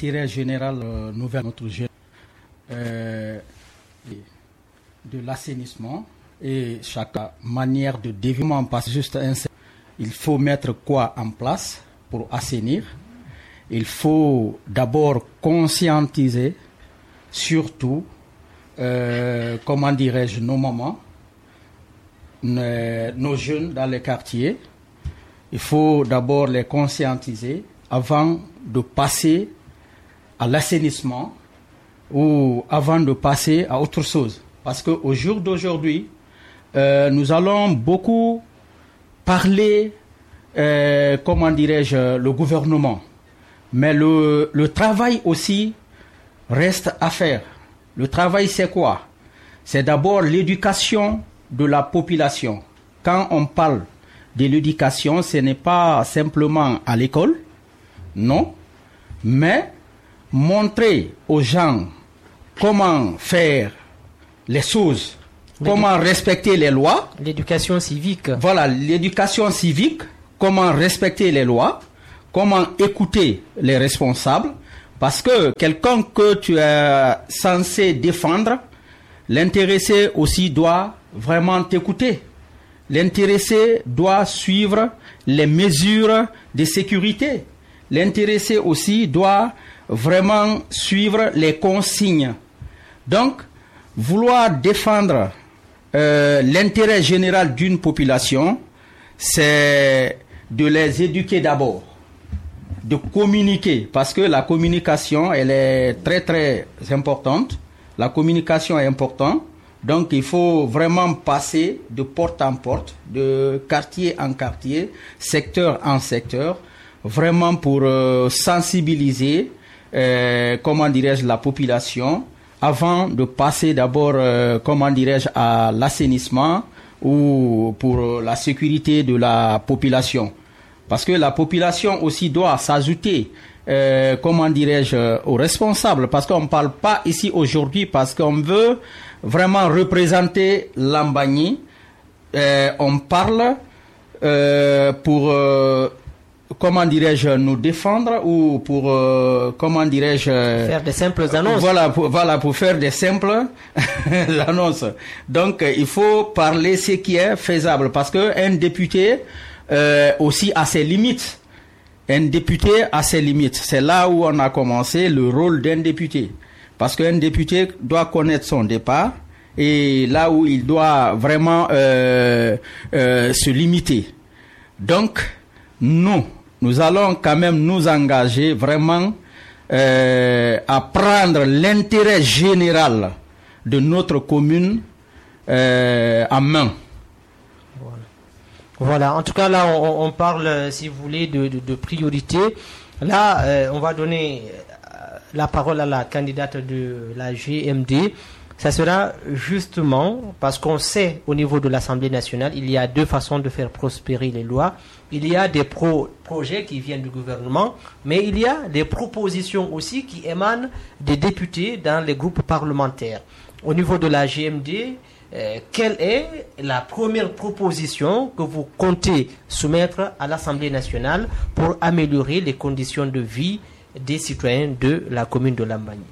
l'intérêt général nouvelle notre jeune de l'assainissement et chaque manière de développement passe juste un. Il faut mettre quoi en place pour assainir? Il faut d'abord conscientiser, surtout, comment dirais-je, nos mamans, nos jeunes dans les quartiers. Il faut d'abord les conscientiser avant de passer à l'assainissement ou avant de passer à autre chose. Parce qu'au jour d'aujourd'hui, nous allons beaucoup parler, comment dirais-je, le gouvernement. Mais le travail aussi reste à faire. Le travail, c'est quoi? C'est d'abord l'éducation de la population. Quand on parle de l'éducation, ce n'est pas simplement à l'école, non, mais montrer aux gens comment faire les choses, comment respecter les lois. L'éducation civique. Voilà, l'éducation civique, comment respecter les lois, comment écouter les responsables, parce que quelqu'un que tu es censé défendre, l'intéressé aussi doit vraiment t'écouter. L'intéressé doit suivre les mesures de sécurité. L'intéressé aussi doit vraiment suivre les consignes. Donc, vouloir défendre l'intérêt général d'une population, c'est de les éduquer d'abord, de communiquer, parce que la communication, elle est très très importante. La communication est importante, donc il faut vraiment passer de porte en porte, de quartier en quartier, secteur en secteur, vraiment pour sensibiliser, comment dirais-je, la population, avant de passer d'abord, comment dirais-je, à l'assainissement ou pour la sécurité de la population. Parce que la population aussi doit s'ajouter, comment dirais-je, aux responsables. Parce qu'on ne parle pas ici aujourd'hui parce qu'on veut vraiment représenter Lambagny. On parle pour, comment dirais-je, nous défendre ou pour, comment dirais-je... Faire des simples annonces. Voilà, pour faire des simples annonces. Donc, il faut parler ce qui est faisable. Parce qu'un député... aussi à ses limites. Un député a ses limites. C'est là où on a commencé le rôle d'un député. Parce qu'un député doit connaître son départ et là où il doit vraiment se limiter. Donc, nous allons quand même nous engager vraiment à prendre l'intérêt général de notre commune en main. Voilà, en tout cas là on parle, si vous voulez, de priorité. Là, on va donner la parole à la candidate de la GMD. Ça sera justement parce qu'on sait au niveau de l'Assemblée nationale, il y a deux façons de faire prospérer les lois. Il y a des projets qui viennent du gouvernement, mais il y a des propositions aussi qui émanent des députés dans les groupes parlementaires. Au niveau de la GMD, quelle est la première proposition que vous comptez soumettre à l'Assemblée nationale pour améliorer les conditions de vie des citoyens de la commune de Lambagny?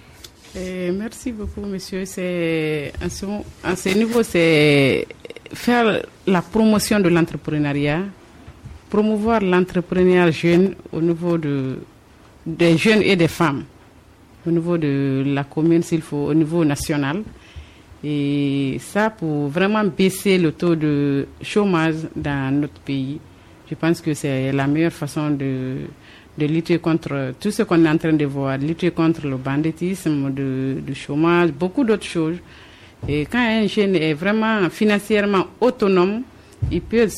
Merci beaucoup, monsieur. À ce niveau, c'est faire la promotion de l'entrepreneuriat, promouvoir l'entrepreneuriat jeune au niveau des jeunes et des femmes, au niveau de la commune, s'il faut, au niveau national. Et ça, pour vraiment baisser le taux de chômage dans notre pays, je pense que c'est la meilleure façon de lutter contre tout ce qu'on est en train de voir, lutter contre le banditisme, le chômage, beaucoup d'autres choses. Et quand un jeune est vraiment financièrement autonome, il peut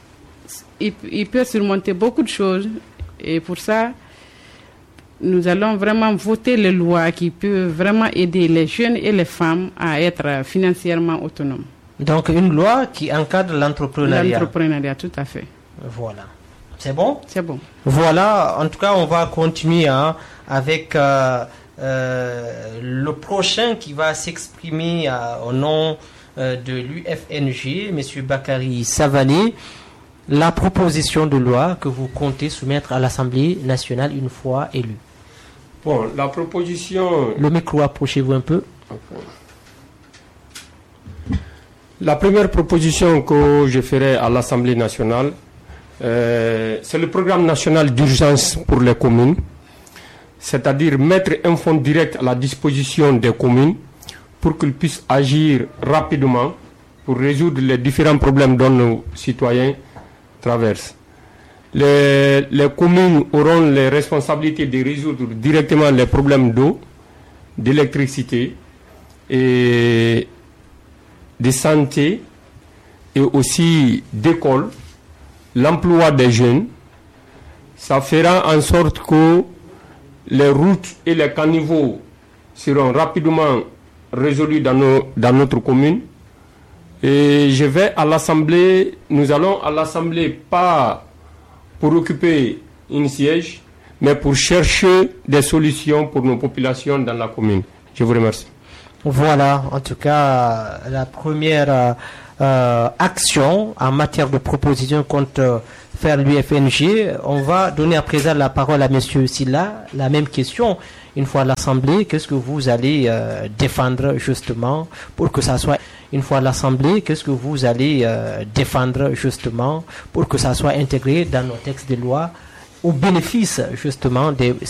surmonter beaucoup de choses. Et pour ça, nous allons vraiment voter les lois qui peuvent vraiment aider les jeunes et les femmes à être financièrement autonomes. Donc une loi qui encadre l'entrepreneuriat. L'entrepreneuriat, tout à fait. Voilà. C'est bon? C'est bon. Voilà, en tout cas, on va continuer avec le prochain qui va s'exprimer au nom de l'UFNG, M. Bakary Savané. La proposition de loi que vous comptez soumettre à l'Assemblée nationale une fois élue. Bon, la proposition... Le micro, approchez-vous un peu. La première proposition que je ferai à l'Assemblée nationale, c'est le programme national d'urgence pour les communes, c'est-à-dire mettre un fonds direct à la disposition des communes pour qu'ils puissent agir rapidement pour résoudre les différents problèmes dont nos citoyens traversent. Les communes auront les responsabilités de résoudre directement les problèmes d'eau, d'électricité et de santé et aussi d'école, l'emploi des jeunes. Ça fera en sorte que les routes et les caniveaux seront rapidement résolus dans notre commune. Et je vais à l'Assemblée, nous allons à l'Assemblée pas pour occuper un siège, mais pour chercher des solutions pour nos populations dans la commune. Je vous remercie. Voilà, en tout cas, la première action en matière de proposition contre faire l'UFNG. On va donner à présent la parole à M. Silla. La même question, une fois à l'Assemblée, qu'est-ce que vous allez défendre justement pour que ça soit... Une fois à l'Assemblée, qu'est-ce que vous allez défendre justement pour que ça soit intégré dans nos textes de loi au bénéfice justement des